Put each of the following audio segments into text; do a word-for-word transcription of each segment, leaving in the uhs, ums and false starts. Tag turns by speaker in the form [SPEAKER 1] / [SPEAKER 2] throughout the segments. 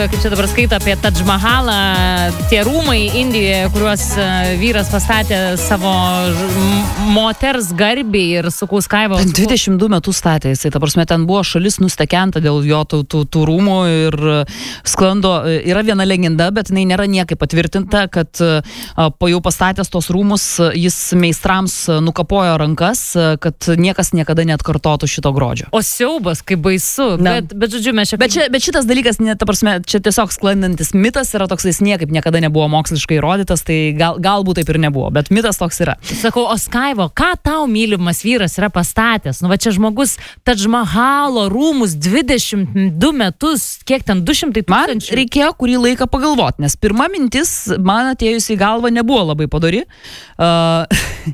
[SPEAKER 1] Kaip čia dabar skaito apie Tadž Mahalą, tie rūmai Indijoje, kuriuos vyras pastatė savo moters garbei ir su Kauskaivo.
[SPEAKER 2] dvidešimt du metus statė jisai, ta prasme, ten buvo šalis nustekenta dėl jo tų, tų, tų rūmų ir sklando, yra viena legenda, bet jinai nėra niekaip patvirtinta, kad po jau pastatęs tos rūmus jis meistrams nukapojo rankas, kad niekas niekada neatkartotų šito grožio.
[SPEAKER 1] O siaubas, kaip baisu, bet, bet žodžiu, mes čia...
[SPEAKER 2] Bet, čia, bet šitas dalykas, ne, ta prasme, čia tiesiog sklandantis mitas yra toks, jis niekaip niekada nebuvo moksliškai įrodytas, tai gal, galbūt taip ir nebuvo, bet mitas toks yra.
[SPEAKER 1] Sakau, o Skaivo, ką tau mylimas vyras yra pastatęs? Nu va čia žmogus Tadž Mahalo rūmus dvidešimt du metus, kiek ten du šimtai tūkstančių?
[SPEAKER 2] Man reikėjo kurį laiką pagalvoti, nes pirma mintis man atėjusi į galvą nebuvo labai padori. Uh,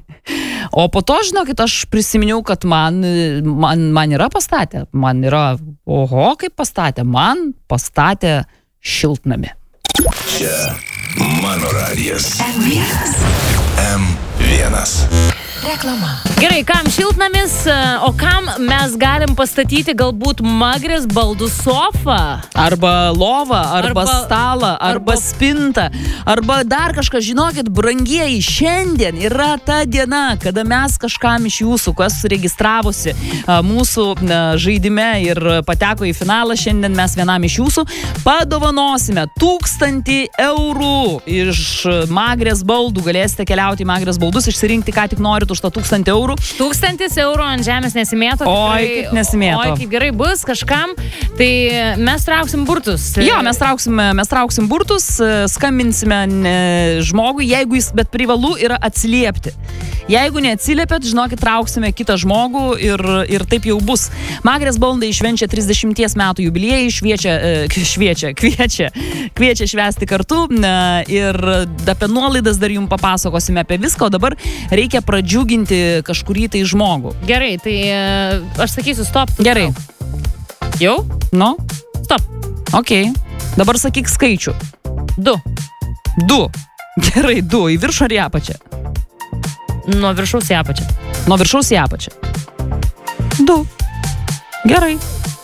[SPEAKER 2] o po to, žinokit, aš prisiminiau, kad man, man, man yra pastatę, man yra, oho, kaip pastatė, man pastatė šiltnamį.
[SPEAKER 3] Čia mano radijas. em vienas. em vienas.
[SPEAKER 1] Reklama. Gerai, kam šiltnamis, o kam mes galim pastatyti galbūt Magrės baldų sofą?
[SPEAKER 2] Arba lovą, arba, arba stalą, arba,
[SPEAKER 1] arba spintą,
[SPEAKER 2] arba dar kažką. Žinokit, brangieji, šiandien yra ta diena, kada mes kažkam iš jūsų, kas registravosi mūsų žaidime ir pateko į finalą, šiandien mes vienam iš jūsų padovanosime tūkstantį eurų iš Magrės baldų. Galėsite keliauti į Magrės baldus, išsirinkti, ką tik norit už tą tūkstantį eurų.
[SPEAKER 1] Tūkstantis eurų ant žemės nesimėto.
[SPEAKER 2] Oi, kaip nesimėto.
[SPEAKER 1] Oi, kaip gerai bus kažkam. Tai mes trauksim burtus.
[SPEAKER 2] Jo, mes trauksim, mes trauksim burtus, skambinsime žmogui, jeigu jis, bet privalu yra atsiliepti. Jeigu neatsiliepėt, žinokit, trauksime kitą žmogų ir, ir taip jau bus. Magrės baldai švenčia trisdešimties metų jubiliejų, šviečia, šviečia, kviečia, kviečia švęsti kartu ir apie nuolaidas dar jums papasakosime apie viską, o dabar reikia pradžiuginti kažkurį tai žmogų.
[SPEAKER 1] Gerai, tai aš sakysiu stop.
[SPEAKER 2] Gerai.
[SPEAKER 1] Jau?
[SPEAKER 2] Nu?
[SPEAKER 1] Stop.
[SPEAKER 2] Ok. Dabar sakyk skaičių.
[SPEAKER 1] Du.
[SPEAKER 2] Du. Gerai, du. Į viršų ar į apačią?
[SPEAKER 1] Nuo viršaus į apačią.
[SPEAKER 2] Nuo viršaus į apačią. Du. Gerai.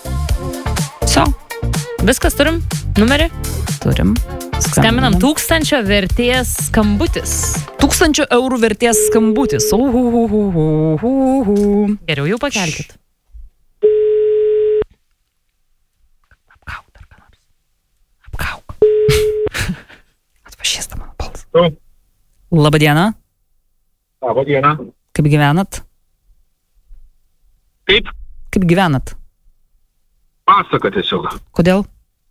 [SPEAKER 2] So.
[SPEAKER 1] Viskas turim? Numerį?
[SPEAKER 2] Turim.
[SPEAKER 1] Skambinam tūkstančio vertės skambutis.
[SPEAKER 2] Tūkstančio eurų vertės skambutis. Uhuhuhuhuhu.
[SPEAKER 1] Geriau jau pakelkit.
[SPEAKER 2] Apkauk dar ką nors. Apkauk. Atpažįsta mano balsą. Labadiena.
[SPEAKER 4] Labadiena.
[SPEAKER 2] Kaip gyvenat?
[SPEAKER 4] Kaip?
[SPEAKER 2] Kaip gyvenat?
[SPEAKER 4] Pasaka tiesiog.
[SPEAKER 2] Kodėl?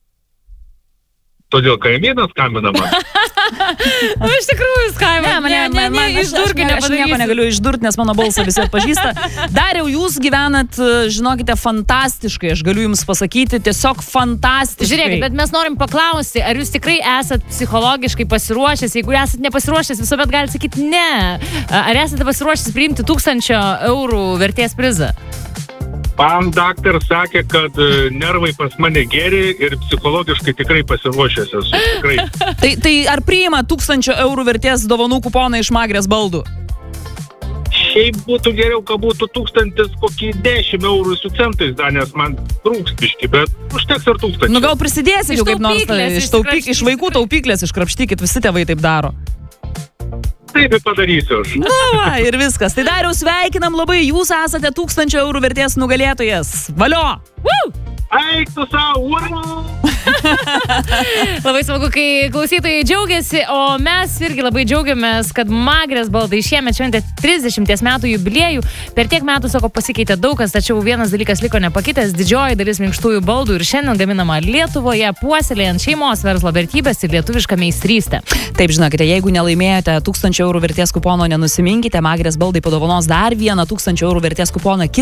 [SPEAKER 4] Todėl kaimynas skambina man.
[SPEAKER 1] Nu, iš tikrųjų, Skaiva, ne, ne, ne, ne, išdurkį
[SPEAKER 2] aš nieko negaliu išdurti, nes mano balsą visi atpažįsta. Dariau, jūs gyvenat, žinokite, fantastiškai, aš galiu jums pasakyti, tiesiog fantastiškai.
[SPEAKER 1] Žiūrėkit, bet mes norim paklausti, ar jūs tikrai esat psichologiškai pasiruošęs, jeigu esat nepasiruošęs, visuomet galite sakyti ne. Ar esate pasiruošęs priimti tūkstančio eurų vertės prizą?
[SPEAKER 4] Man daktaras sakė, kad nervai pas mane geri ir psichologiškai tikrai pasiruošęs esu. Tikrai.
[SPEAKER 2] tai, tai ar priima tūkstančio eurų vertės dovanų kuponą iš Magrės baldų?
[SPEAKER 4] Šiaip būtų geriau, kad būtų tūkstantis kokį dešimt eurų su centais, da, nes man trūks biški, bet užteks ir tūkstančių.
[SPEAKER 2] Nu gal prisidėsit jau kaip nors, iš, taupyk, iš vaikų taupyklės iškrapštykit, visi tėvai taip daro.
[SPEAKER 4] Taip ir padarysiu aš.
[SPEAKER 2] Na, va, ir viskas. Tai Dariau, sveikinam labai, jūs esate tūkstančio eurų vertės nugalėtojas. Valio! Woo!
[SPEAKER 4] Eik tu savo, ura!
[SPEAKER 1] Labai smagu, kai klausytojai džiaugiasi, o mes irgi labai džiaugiamės, kad Magrės baldai šiemet šventė trisdešimties metų jubiliejų. Per tiek metų, sako, pasikeitė daug kas, tačiau vienas dalykas liko nepakitęs, didžioji dalis minkštųjų baldų ir šiandien gaminama Lietuvoje, puoselėjant šeimos verslo vertybės ir lietuvišką meistrystę.
[SPEAKER 2] Taip, žinokite, jeigu nelaimėjote tūkstančio eurų vertės kupono, nenusiminkite, Magrės baldai padovanos dar vieną tūkstančio eurų vertės kuponą